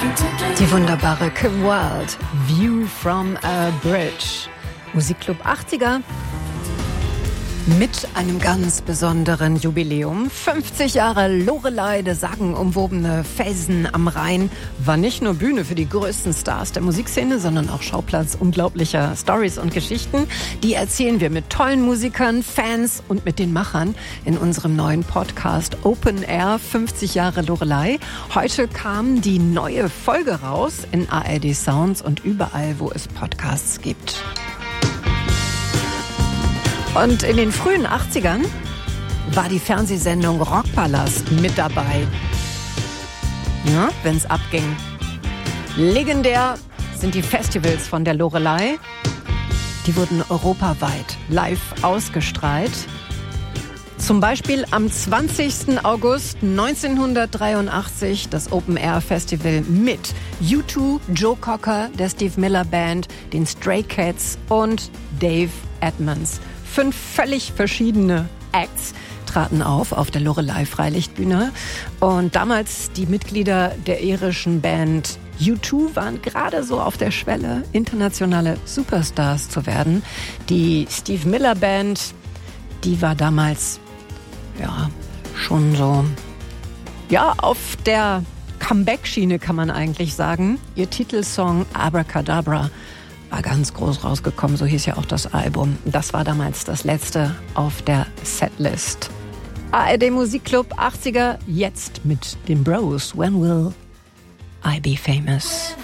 Die wunderbare Kim Wilde, View from a Bridge. Musikclub 80er mit einem ganz besonderen Jubiläum. 50 Jahre Loreley, der sagenumwobene Felsen am Rhein, war nicht nur Bühne für die größten Stars der Musikszene, sondern auch Schauplatz unglaublicher Stories und Geschichten. Die erzählen wir mit tollen Musikern, Fans und mit den Machern in unserem neuen Podcast Open Air 50 Jahre Loreley. Heute kam die neue Folge raus in ARD Sounds und überall, wo es Podcasts gibt. Und in den frühen 80ern war die Fernsehsendung Rockpalast mit dabei. Ja, wenn's abging. Legendär sind die Festivals von der Loreley. Die wurden europaweit live ausgestrahlt. Zum Beispiel am 20. August 1983 das Open Air Festival mit U2, Joe Cocker, der Steve Miller Band, den Stray Cats und Dave Edmunds. 5 völlig verschiedene Acts traten auf der Loreley Freilichtbühne. Und damals die Mitglieder der irischen Band U2 waren gerade so auf der Schwelle, internationale Superstars zu werden. Die Steve Miller Band, die war damals schon so auf der Comeback-Schiene, kann man eigentlich sagen. Ihr Titelsong Abracadabra war ganz groß rausgekommen, so hieß ja auch das Album. Das war damals das letzte auf der Setlist. ARD Musikclub 80er, jetzt mit den Bros. When will I be famous?